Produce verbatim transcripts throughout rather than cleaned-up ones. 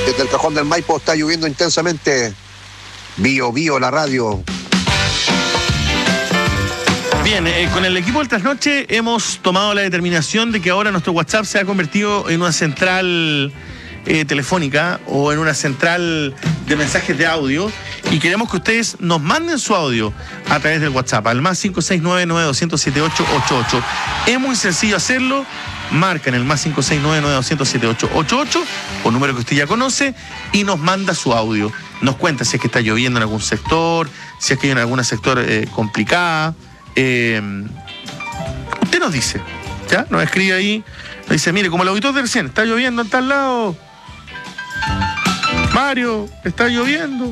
Desde el Cajón del Maipo está lloviendo intensamente. Bio, bio, la radio. Bien, eh, con el equipo del Trasnoche hemos tomado la determinación de que ahora nuestro WhatsApp se ha convertido en una central eh, telefónica o en una central de mensajes de audio, y queremos que ustedes nos manden su audio a través del WhatsApp al más cinco seis nueve, nueve dos cero, siete ocho ocho ocho. Es muy sencillo hacerlo. Marcan el más cinco seis nueve, nueve dos cero, siete ocho ocho ocho, o número que usted ya conoce, y nos manda su audio. Nos cuenta si es que está lloviendo en algún sector, si es que hay en algún sector eh, complicada. Eh, usted nos dice, ¿ya? Nos escribe ahí, nos dice, mire, como el auditor de recién, está lloviendo en tal lado. Mario, está lloviendo.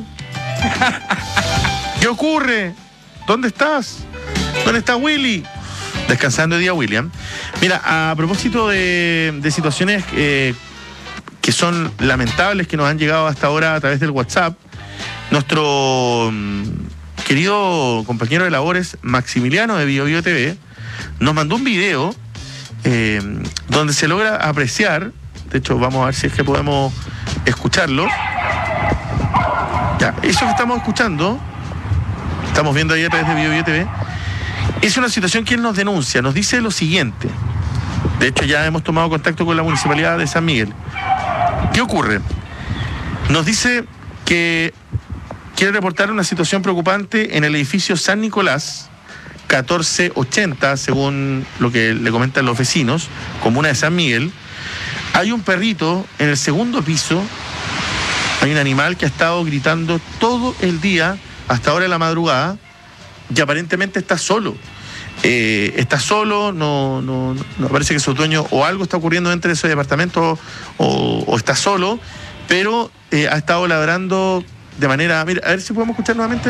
¿Qué ocurre? ¿Dónde estás? ¿Dónde está Willy? Descansando el día, William. Mira, a propósito de, de situaciones eh, que son lamentables, que nos han llegado hasta ahora a través del WhatsApp, nuestro mm, querido compañero de labores, Maximiliano de Bio Bio T V, nos mandó un video eh, donde se logra apreciar, de hecho vamos a ver si es que podemos escucharlo. Ya, eso que estamos escuchando, estamos viendo ahí a través de Bio Bio T V, es una situación que él nos denuncia. Nos dice lo siguiente. De hecho, ya hemos tomado contacto con la Municipalidad de San Miguel. ¿Qué ocurre? Nos dice que quiere reportar una situación preocupante en el edificio San Nicolás, catorce ochenta, según lo que le comentan los vecinos, comuna de San Miguel. Hay un perrito en el segundo piso. Hay un animal que ha estado gritando todo el día, hasta ahora de la madrugada, y aparentemente está solo. Eh, está solo, no, no, no parece que su dueño o algo está ocurriendo dentro de ese departamento, o, o está solo, pero eh, ha estado ladrando de manera... Mira, a ver si podemos escuchar nuevamente.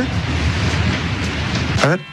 A ver.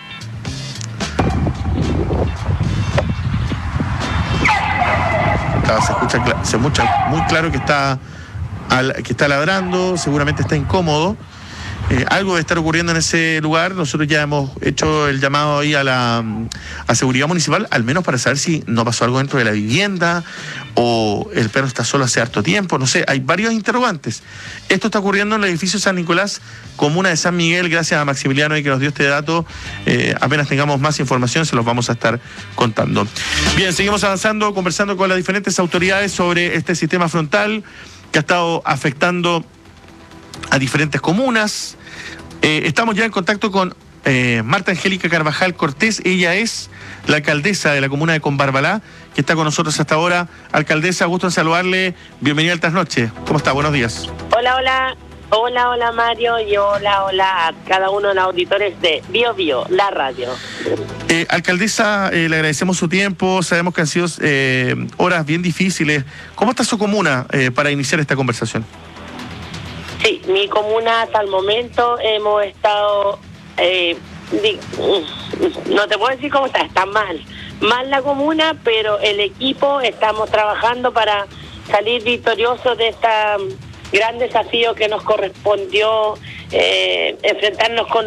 Claro, se escucha, se escucha muy claro que está, que está ladrando, seguramente está incómodo. Eh, algo debe estar ocurriendo en ese lugar. Nosotros ya hemos hecho el llamado ahí a la a seguridad municipal, al menos para saber si no pasó algo dentro de la vivienda o el perro está solo hace harto tiempo. No sé, hay varios interrogantes. Esto está ocurriendo en el edificio San Nicolás, comuna de San Miguel. Gracias a Maximiliano y que nos dio este dato. Eh, apenas tengamos más información se los vamos a estar contando. Bien, seguimos avanzando, conversando con las diferentes autoridades sobre este sistema frontal que ha estado afectando a diferentes comunas. Eh, estamos ya en contacto con eh, Marta Angélica Carvajal Cortés. Ella es la alcaldesa de la comuna de Combarbalá, que está con nosotros hasta ahora. Alcaldesa, gusto en saludarle. Bienvenida al Trasnoche. ¿Cómo está? Buenos días. Hola, hola. Hola, hola Mario, y hola, hola a cada uno de los auditores de Bio Bio, la radio. Eh, alcaldesa, eh, le agradecemos su tiempo. Sabemos que han sido eh, horas bien difíciles. ¿Cómo está su comuna eh, para iniciar esta conversación? Sí, mi comuna hasta el momento hemos estado, eh, di, no te puedo decir cómo está, está mal, mal la comuna, pero el equipo estamos trabajando para salir victoriosos de este gran desafío que nos correspondió eh, enfrentarnos con